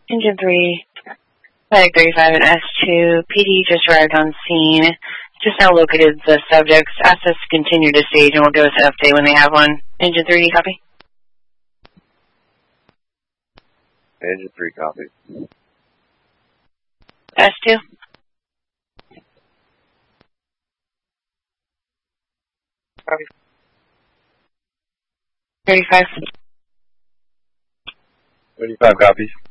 Engine 3, Flag 35 and S2. PD just arrived on scene. Just now located the subjects. Asked us to continue to stage and will give us an update when they have one. Engine 3, do you copy? Engine 3, copy. S2? Copy. 35. 35 copies.